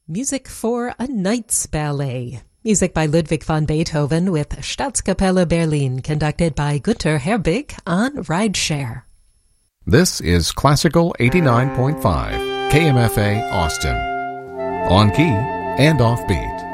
Music for a Knight's Ballet. Music by Ludwig van Beethoven with Staatskapelle Berlin, conducted by Günter Herbig on Rideshare. This is Classical 89.5, KMFA Austin. On key and off beat.